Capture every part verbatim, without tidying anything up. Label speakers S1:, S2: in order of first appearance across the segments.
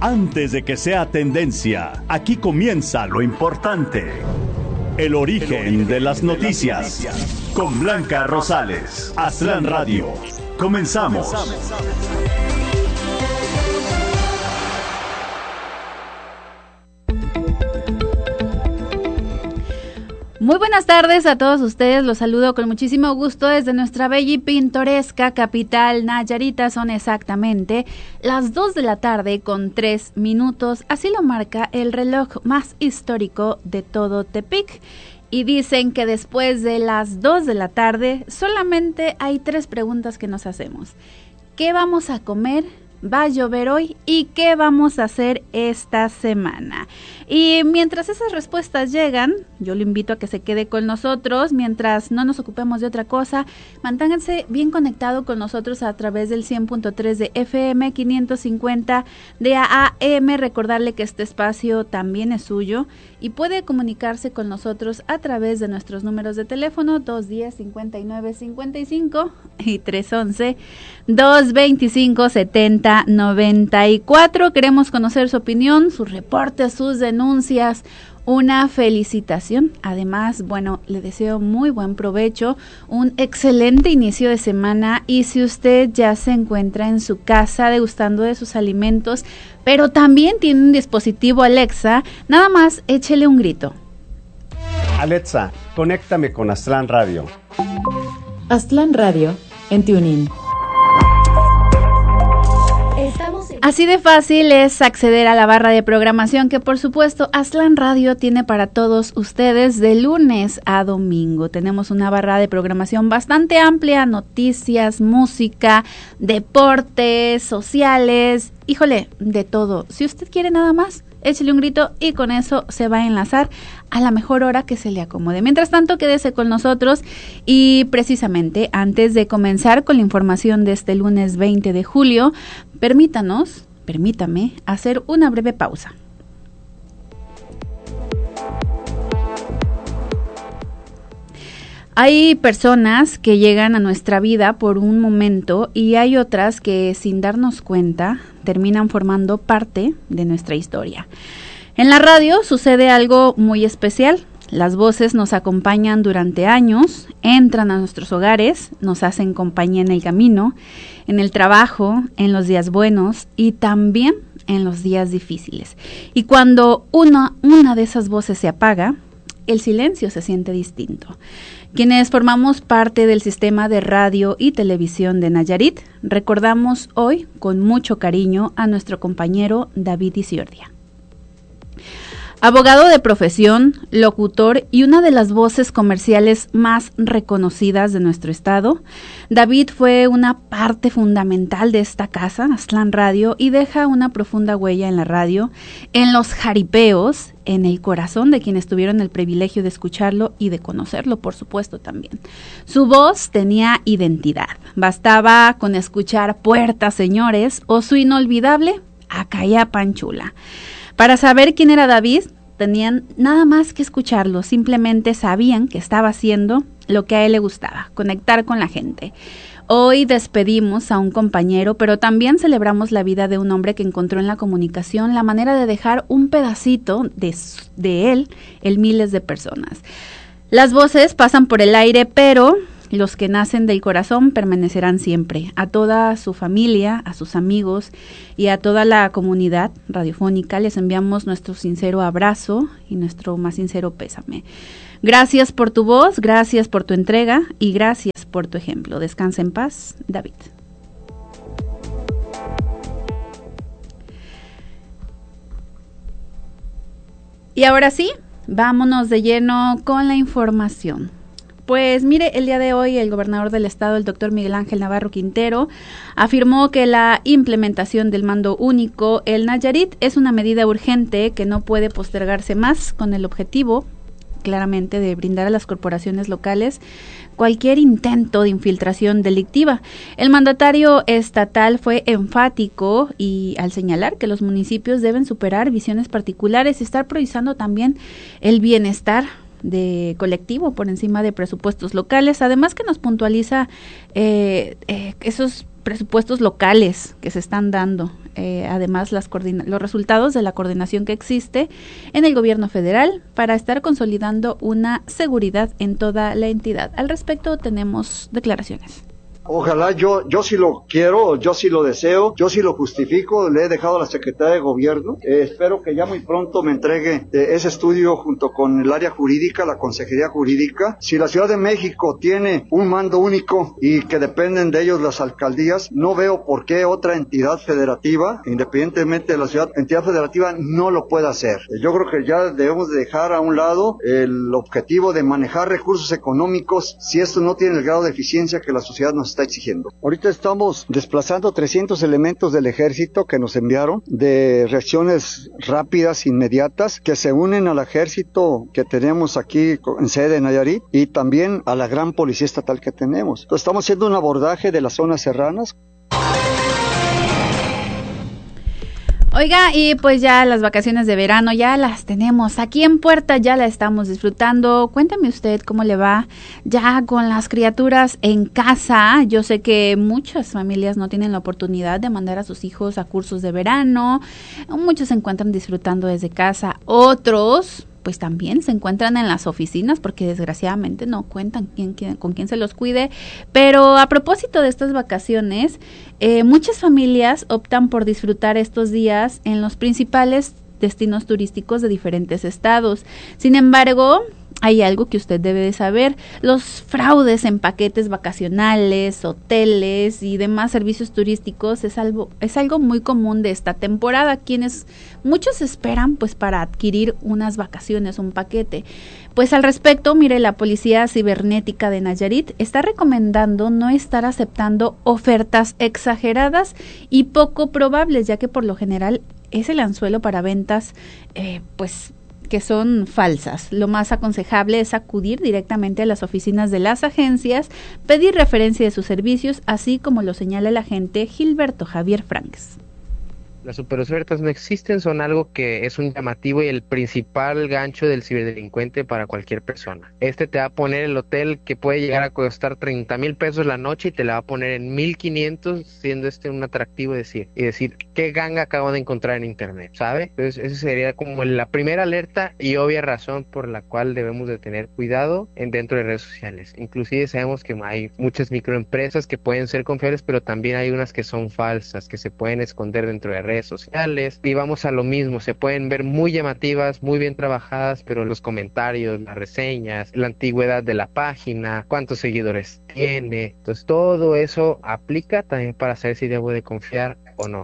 S1: Antes de que sea tendencia, aquí comienza lo importante. El origen, El origen de las noticias. De las noticias. Con Blanca Rosales. Aztlán Radio. Comenzamos. Comenzamos.
S2: Muy buenas tardes a todos ustedes, los saludo con muchísimo gusto desde nuestra bella y pintoresca capital Nayarita. Son exactamente las dos de la tarde con tres minutos, así lo marca el reloj más histórico de todo Tepic. Y dicen que después de las dos de la tarde solamente hay tres preguntas que nos hacemos. ¿Qué vamos a comer? ¿Va a llover hoy? ¿Y qué vamos a hacer esta semana? Y mientras esas respuestas llegan, yo lo invito a que se quede con nosotros, mientras no nos ocupemos de otra cosa. Manténganse bien conectado con nosotros a través del cien punto tres de F M, quinientos cincuenta de A M. Recordarle que este espacio también es suyo y puede comunicarse con nosotros a través de nuestros números de teléfono dos diez, cincuenta y nueve, cincuenta y cinco y tres once, dos veinticinco, setenta, noventa y cuatro. Queremos conocer su opinión, sus reportes, sus denuncias, una felicitación. Además, bueno, le deseo muy buen provecho, un excelente inicio de semana, y si usted ya se encuentra en su casa degustando de sus alimentos, pero también tiene un dispositivo Alexa, nada más échele un grito.
S3: Alexa, conéctame con Aztlán Radio.
S4: Aztlán Radio en TuneIn.
S2: Así de fácil es acceder a la barra de programación que, por supuesto, Aztlán Radio tiene para todos ustedes de lunes a domingo. Tenemos una barra de programación bastante amplia, noticias, música, deportes, sociales, híjole, de todo. Si usted quiere nada más, échele un grito y con eso se va a enlazar a la mejor hora que se le acomode. Mientras tanto, quédese con nosotros y precisamente antes de comenzar con la información de este lunes veinte de julio, permítanos, permítame hacer una breve pausa. Hay personas que llegan a nuestra vida por un momento y hay otras que, sin darnos cuenta, terminan formando parte de nuestra historia. En la radio sucede algo muy especial. Las voces nos acompañan durante años, entran a nuestros hogares, nos hacen compañía en el camino, en el trabajo, en los días buenos y también en los días difíciles. Y cuando una, una de esas voces se apaga, el silencio se siente distinto. Quienes formamos parte del sistema de radio y televisión de Nayarit, recordamos hoy con mucho cariño a nuestro compañero David Isiordia. Abogado de profesión, locutor y una de las voces comerciales más reconocidas de nuestro estado, David fue una parte fundamental de esta casa, Aztlán Radio, y deja una profunda huella en la radio, en los jaripeos, en el corazón de quienes tuvieron el privilegio de escucharlo y de conocerlo, por supuesto, también. Su voz tenía identidad. Bastaba con escuchar Puertas, Señores o su inolvidable Acaya Panchula. Para saber quién era David, tenían nada más que escucharlo, simplemente sabían que estaba haciendo lo que a él le gustaba, conectar con la gente. Hoy despedimos a un compañero, pero también celebramos la vida de un hombre que encontró en la comunicación la manera de dejar un pedacito de, de él en miles de personas. Las voces pasan por el aire, pero los que nacen del corazón permanecerán siempre. A toda su familia, a sus amigos y a toda la comunidad radiofónica les enviamos nuestro sincero abrazo y nuestro más sincero pésame. Gracias por tu voz, gracias por tu entrega y gracias por tu ejemplo. Descansa en paz, David. Y ahora sí, vámonos de lleno con la información. Pues mire, el día de hoy el gobernador del estado, el doctor Miguel Ángel Navarro Quintero, afirmó que la implementación del mando único, el Nayarit, es una medida urgente que no puede postergarse más, con el objetivo, claramente, de brindar a las corporaciones locales cualquier intento de infiltración delictiva. El mandatario estatal fue enfático y al señalar que los municipios deben superar visiones particulares y estar priorizando también el bienestar de colectivo por encima de presupuestos locales, además que nos puntualiza eh, eh, esos presupuestos locales que se están dando, eh, además las coordina- los resultados de la coordinación que existe en el gobierno federal para estar consolidando una seguridad en toda la entidad. Al respecto tenemos declaraciones.
S5: Ojalá, yo yo sí lo quiero, yo sí lo deseo, yo sí lo justifico, le he dejado a la Secretaría de Gobierno, eh, espero que ya muy pronto me entregue eh, ese estudio junto con el área jurídica, la Consejería Jurídica. Si la Ciudad de México tiene un mando único y que dependen de ellos las alcaldías, no veo por qué otra entidad federativa, independientemente de la ciudad, entidad federativa no lo pueda hacer. Yo creo que ya debemos dejar a un lado el objetivo de manejar recursos económicos si esto no tiene el grado de eficiencia que la sociedad nos está exigiendo. Ahorita estamos desplazando trescientos elementos del ejército que nos enviaron, de reacciones rápidas, inmediatas, que se unen al ejército que tenemos aquí en sede de Nayarit y también a la gran policía estatal que tenemos. Entonces estamos haciendo un abordaje de las zonas serranas.
S2: Oiga, y pues ya las vacaciones de verano ya las tenemos aquí en puerta, ya la estamos disfrutando. Cuéntame usted cómo le va ya con las criaturas en casa. Yo sé que muchas familias no tienen la oportunidad de mandar a sus hijos a cursos de verano. Muchos se encuentran disfrutando desde casa, otros pues también se encuentran en las oficinas porque desgraciadamente no cuentan quién, quién, con quién se los cuide. Pero a propósito de estas vacaciones, eh, muchas familias optan por disfrutar estos días en los principales destinos turísticos de diferentes estados. Sin embargo, hay algo que usted debe de saber: los fraudes en paquetes vacacionales, hoteles y demás servicios turísticos es algo, es algo muy común de esta temporada, quienes muchos esperan pues para adquirir unas vacaciones, un paquete. Pues al respecto, mire, la Policía Cibernética de Nayarit está recomendando no estar aceptando ofertas exageradas y poco probables, ya que por lo general es el anzuelo para ventas eh, pues que son falsas. Lo más aconsejable es acudir directamente a las oficinas de las agencias, pedir referencia de sus servicios, así como lo señala el agente Gilberto Javier Franks.
S6: Las superofertas no existen, son algo que es un llamativo y el principal gancho del ciberdelincuente para cualquier persona. Este te va a poner el hotel que puede llegar a costar treinta mil pesos la noche y te la va a poner en mil quinientos, siendo este un atractivo decir, y decir, ¿qué ganga acabo de encontrar en internet? ¿Sabe? Entonces esa sería como la primera alerta y obvia razón por la cual debemos de tener cuidado en dentro de redes sociales. Inclusive sabemos que hay muchas microempresas que pueden ser confiables, pero también hay unas que son falsas, que se pueden esconder dentro de redes redes sociales, y vamos a lo mismo, se pueden ver muy llamativas, muy bien trabajadas, pero los comentarios, las reseñas, la antigüedad de la página, cuántos seguidores tiene, entonces todo eso aplica también para saber si debo de confiar o no.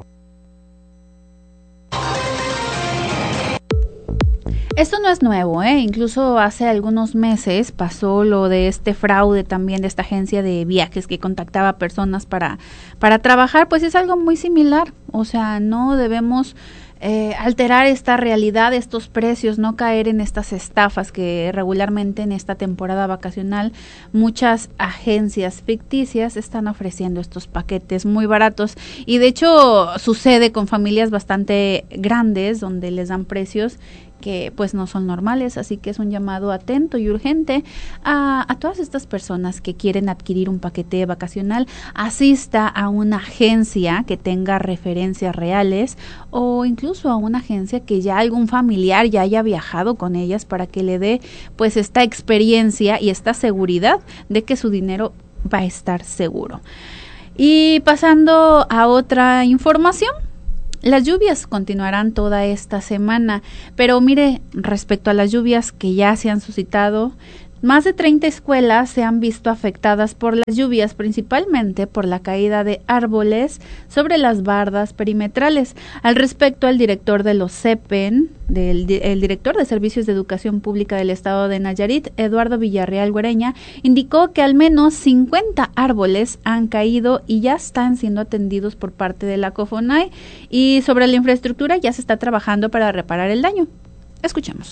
S2: Esto no es nuevo, ¿eh? Incluso hace algunos meses pasó lo de este fraude también de esta agencia de viajes que contactaba a personas para, para trabajar, pues es algo muy similar. O sea, no debemos eh, alterar esta realidad, estos precios, no caer en estas estafas que regularmente en esta temporada vacacional muchas agencias ficticias están ofreciendo estos paquetes muy baratos. Y de hecho sucede con familias bastante grandes donde les dan precios que pues no son normales, así que es un llamado atento y urgente a, a todas estas personas que quieren adquirir un paquete vacacional. Asista a una agencia que tenga referencias reales o incluso a una agencia que ya algún familiar ya haya viajado con ellas para que le dé pues esta experiencia y esta seguridad de que su dinero va a estar seguro. Y pasando a otra información, las lluvias continuarán toda esta semana, pero mire, respecto a las lluvias que ya se han suscitado, más de treinta escuelas se han visto afectadas por las lluvias, principalmente por la caída de árboles sobre las bardas perimetrales. Al respecto, el director de los C E P E N, del, el director de Servicios de Educación Pública del Estado de Nayarit, Eduardo Villarreal Güereña, indicó que al menos cincuenta árboles han caído y ya están siendo atendidos por parte de la COFONAI, y sobre la infraestructura ya se está trabajando para reparar el daño. Escuchemos.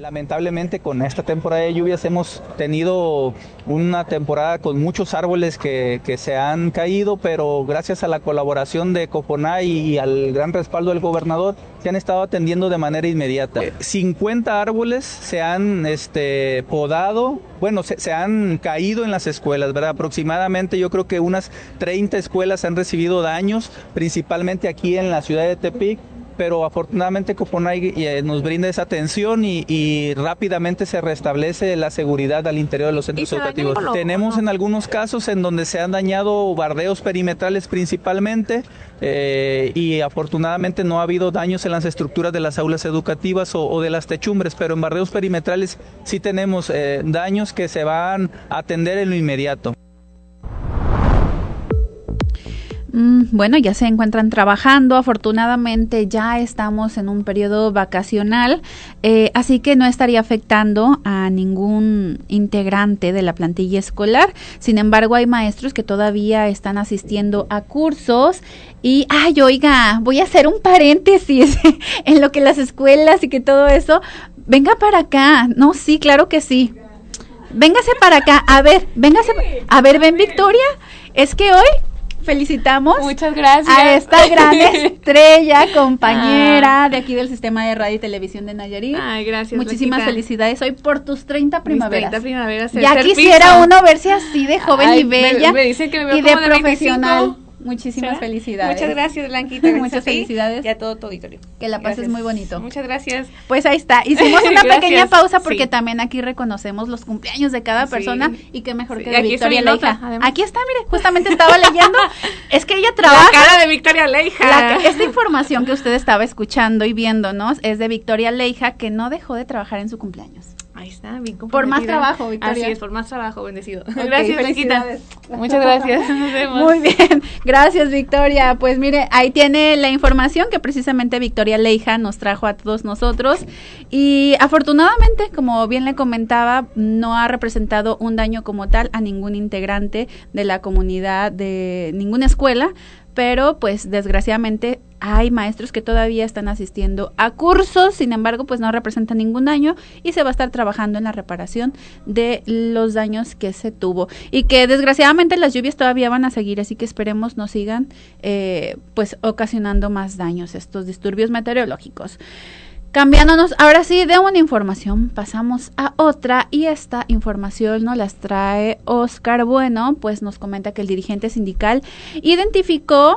S7: Lamentablemente con esta temporada de lluvias hemos tenido una temporada con muchos árboles que, que se han caído, pero gracias a la colaboración de Coponay y al gran respaldo del gobernador se han estado atendiendo de manera inmediata. cincuenta árboles se han este, podado, bueno, se, se han caído en las escuelas, ¿verdad? Aproximadamente yo creo que unas treinta escuelas han recibido daños, principalmente aquí en la ciudad de Tepic. Pero afortunadamente Coponay eh, nos brinda esa atención y, y rápidamente se restablece la seguridad al interior de los centros educativos. Tenemos en algunos casos en donde se han dañado bardeos perimetrales principalmente eh, y afortunadamente no ha habido daños en las estructuras de las aulas educativas o, o de las techumbres, pero en bardeos perimetrales sí tenemos eh, daños que se van a atender en lo inmediato.
S2: Bueno, ya se encuentran trabajando, afortunadamente ya estamos en un periodo vacacional, eh, así que no estaría afectando a ningún integrante de la plantilla escolar. Sin embargo, hay maestros que todavía están asistiendo a cursos y, ay, oiga, voy a hacer un paréntesis en lo que las escuelas y que todo eso, venga para acá. No, sí, claro que sí. Véngase para acá, a ver, véngase, a ver, ven Victoria, es que hoy felicitamos
S8: Muchas gracias.
S2: a esta gran estrella, compañera ah. de aquí del Sistema de Radio y Televisión de Nayarit.
S8: Ay, gracias.
S2: Muchísimas
S8: Blanquita.
S2: felicidades hoy por tus treinta primaveras.
S8: treinta primaveras.
S2: Ya quisiera piso. uno verse así de joven
S8: Ay,
S2: y bella
S8: me, me dicen que me veo
S2: y de
S8: como de
S2: profesional.
S8: veinticinco.
S2: Muchísimas
S8: ¿Será?
S2: felicidades.
S8: Muchas gracias, Blanquita. Gracias
S2: Muchas felicidades.
S8: Y a todo tu auditorio.
S2: Que la pases
S8: gracias.
S2: muy bonito.
S8: Muchas gracias.
S2: Pues ahí está. Hicimos una
S8: Gracias.
S2: pequeña pausa porque
S8: sí.
S2: también aquí reconocemos los cumpleaños de cada persona sí. y qué mejor
S8: sí.
S2: que de
S8: Aquí
S2: Victoria
S8: Leija.
S2: Leija. Aquí está, mire, justamente estaba leyendo. Es que ella trabaja.
S8: La cara de Victoria Leija.
S2: La, esta información que usted estaba escuchando y viéndonos es de Victoria Leija, que no dejó de trabajar en su cumpleaños.
S8: Ahí está, bien comprometida.
S2: Por más trabajo, Victoria.
S8: Así es, por más trabajo, bendecido.
S2: Okay,
S8: gracias, Blanquita. Muchas gracias. Nos vemos.
S2: Muy bien, gracias, Victoria. Pues mire, ahí tiene la información que precisamente Victoria Leija nos trajo a todos nosotros. Y afortunadamente, como bien le comentaba, no ha representado un daño como tal a ningún integrante de la comunidad de ninguna escuela. Pero pues desgraciadamente hay maestros que todavía están asistiendo a cursos, sin embargo pues no representa ningún daño y se va a estar trabajando en la reparación de los daños que se tuvo y que desgraciadamente las lluvias todavía van a seguir, así que esperemos no sigan eh, pues ocasionando más daños estos disturbios meteorológicos. Cambiándonos ahora sí de una información, pasamos a otra y esta información nos las trae Oscar Bueno, pues nos comenta que el dirigente sindical identificó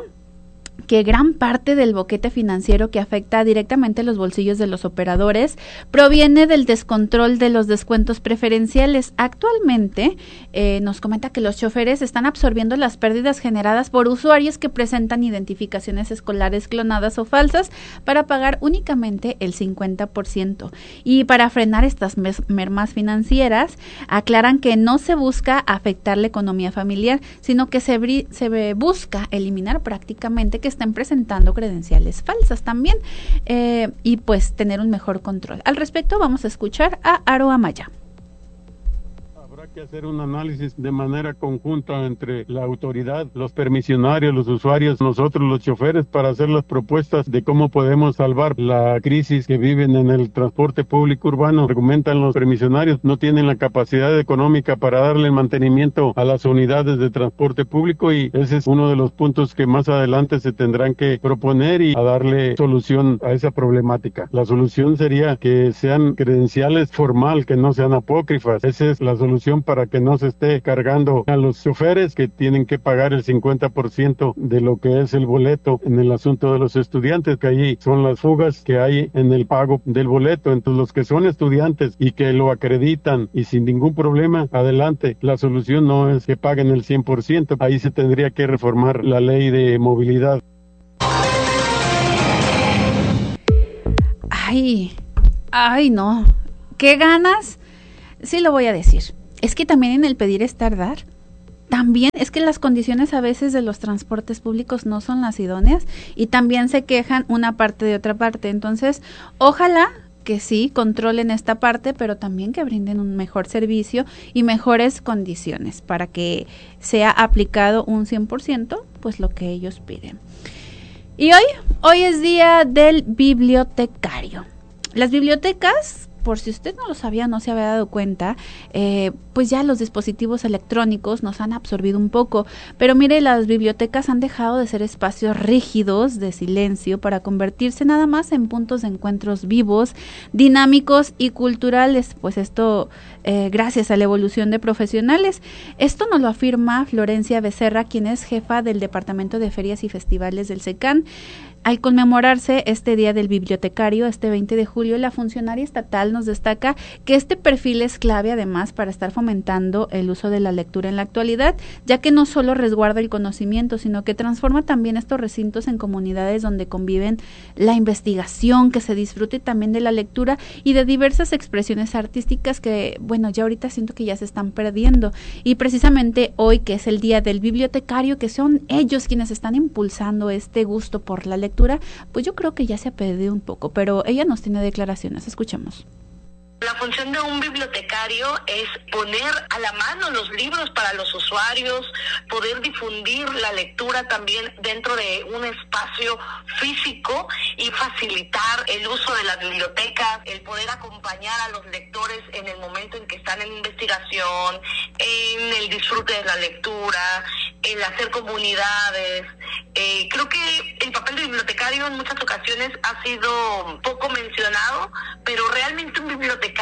S2: que gran parte del boquete financiero que afecta directamente los bolsillos de los operadores proviene del descontrol de los descuentos preferenciales. Actualmente eh, nos comenta que los choferes están absorbiendo las pérdidas generadas por usuarios que presentan identificaciones escolares clonadas o falsas para pagar únicamente el cincuenta por ciento. Y para frenar estas mermas financieras, aclaran que no se busca afectar la economía familiar, sino que se, bri- se busca eliminar prácticamente que estén presentando credenciales falsas también eh, y pues tener un mejor control. Al respecto vamos a escuchar a Aro Amaya.
S9: Habrá que hacer un análisis de manera conjunta entre la autoridad, los permisionarios, los usuarios, nosotros los choferes, para hacer las propuestas de cómo podemos salvar la crisis que viven en el transporte público urbano. Argumentan los permisionarios, no tienen la capacidad económica para darle mantenimiento a las unidades de transporte público y ese es uno de los puntos que más adelante se tendrán que proponer y a darle solución a esa problemática. La solución sería que sean credenciales formal, que no sean apócrifas. Esa es la solución para que no se esté cargando a los choferes que tienen que pagar el cincuenta por ciento de lo que es el boleto en el asunto de los estudiantes, que ahí son las fugas que hay en el pago del boleto. Entonces los que son estudiantes y que lo acreditan y sin ningún problema, adelante. La solución no es que paguen el cien por ciento, ahí se tendría que reformar la ley de movilidad.
S2: Ay, ay no, qué ganas, sí lo voy a decir. Es que también en el pedir es tardar. También es que las condiciones a veces de los transportes públicos no son las idóneas y también se quejan una parte de otra parte. Entonces, ojalá que sí controlen esta parte, pero también que brinden un mejor servicio y mejores condiciones para que sea aplicado un cien por ciento, pues lo que ellos piden. Y hoy, hoy es día del bibliotecario. Las bibliotecas por si usted no lo sabía, no se había dado cuenta, eh, pues ya los dispositivos electrónicos nos han absorbido un poco. Pero mire, las bibliotecas han dejado de ser espacios rígidos de silencio para convertirse nada más en puntos de encuentros vivos, dinámicos y culturales. Pues esto eh, gracias a la evolución de profesionales. Esto nos lo afirma Florencia Becerra, quien es jefa del Departamento de Ferias y Festivales del SECAN. Al conmemorarse este Día del Bibliotecario, este veinte de julio, la funcionaria estatal nos destaca que este perfil es clave además para estar fomentando el uso de la lectura en la actualidad, ya que no solo resguarda el conocimiento, sino que transforma también estos recintos en comunidades donde conviven la investigación, que se disfrute también de la lectura y de diversas expresiones artísticas que, bueno, ya ahorita siento que ya se están perdiendo. Y precisamente hoy, que es el Día del Bibliotecario, que son ellos quienes están impulsando este gusto por la lectura, pues yo creo que ya se ha perdido un poco, pero ella nos tiene declaraciones. Escuchemos.
S10: La función de un bibliotecario es poner a la mano los libros para los usuarios, poder difundir la lectura también dentro de un espacio físico y facilitar el uso de las bibliotecas, el poder acompañar a los lectores en el momento en que están en investigación, en el disfrute de la lectura, el hacer comunidades. Eh, creo que el papel de bibliotecario en muchas ocasiones ha sido poco mencionado, pero realmente un bibliotecario,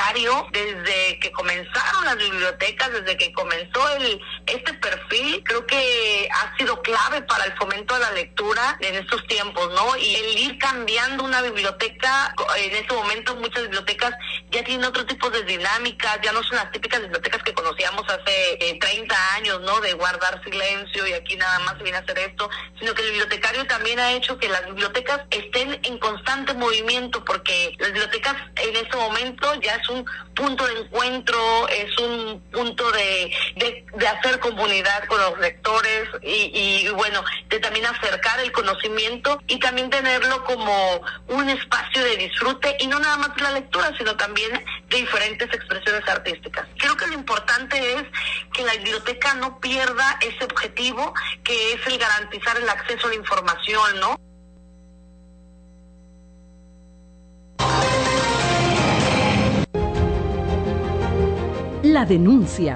S10: desde que comenzaron las bibliotecas, desde que comenzó el este perfil, creo que ha sido clave para el fomento de la lectura en estos tiempos, ¿no? Y el ir cambiando una biblioteca, en este momento muchas bibliotecas ya tienen otro tipo de dinámicas, ya no son las típicas bibliotecas que conocíamos hace eh, treinta años, ¿no? De guardar silencio y aquí nada más se viene a hacer esto, sino que el bibliotecario también ha hecho que las bibliotecas estén en constante movimiento, porque las bibliotecas en este momento ya es un punto de encuentro, es un punto de, de, de hacer comunidad con los lectores y, y bueno, de también acercar el conocimiento y también tenerlo como un espacio de disfrute y no nada más de la lectura, sino también de diferentes expresiones artísticas. Creo que lo importante es que la biblioteca no pierda ese objetivo, que es el garantizar el acceso a la información, ¿no?
S11: La denuncia.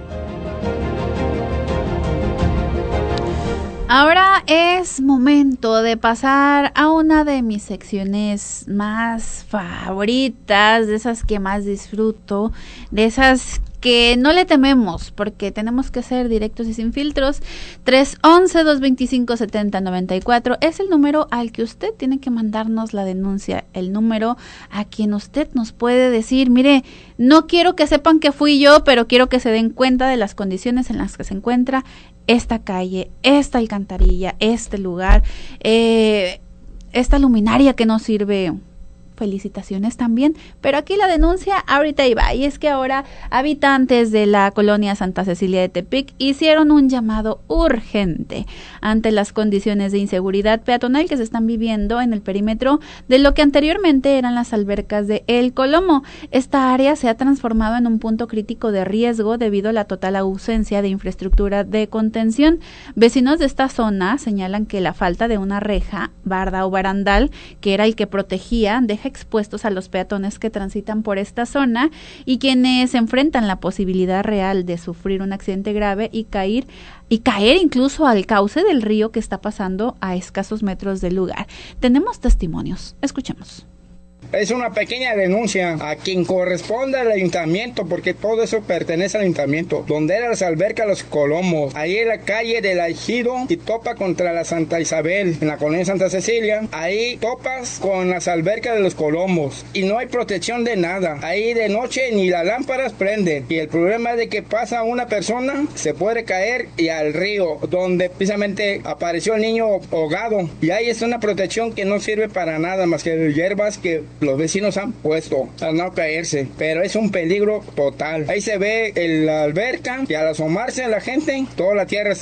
S2: Ahora es momento de pasar a una de mis secciones más favoritas, de esas que más disfruto, de esas que no le tememos, porque tenemos que ser directos y sin filtros. Tres once, dos veinticinco, setenta noventa y cuatro es el número al que usted tiene que mandarnos la denuncia, el número a quien usted nos puede decir, mire, no quiero que sepan que fui yo, pero quiero que se den cuenta de las condiciones en las que se encuentra esta calle, esta alcantarilla, este lugar, eh, esta luminaria que no sirve. Felicitaciones también, pero aquí la denuncia ahorita iba, y es que ahora habitantes de la colonia Santa Cecilia de Tepic hicieron un llamado urgente ante las condiciones de inseguridad peatonal que se están viviendo en el perímetro de lo que anteriormente eran las albercas de El Colomo. Esta área se ha transformado en un punto crítico de riesgo debido a la total ausencia de infraestructura de contención. Vecinos de esta zona señalan que la falta de una reja, barda o barandal, que era el que protegía, deja expuestos a los peatones que transitan por esta zona y quienes enfrentan la posibilidad real de sufrir un accidente grave y caer y caer incluso al cauce del río que está pasando a escasos metros del lugar. Tenemos testimonios, escuchemos.
S12: Es una pequeña denuncia a quien corresponda al ayuntamiento, porque todo eso pertenece al ayuntamiento. Donde eran las albercas Los Colomos, ahí en la calle del Ejido y topa contra la Santa Isabel, en la colonia Santa Cecilia, ahí topas con las albercas de Los Colomos y no hay protección de nada. Ahí de noche ni las lámparas prenden y el problema es de que pasa una persona, se puede caer y al río, donde precisamente apareció el niño ahogado, y ahí es una protección que no sirve para nada más que hierbas que los vecinos han puesto a no caerse, pero es un peligro total. Ahí se ve el, la alberca y al asomarse a la gente, toda la tierra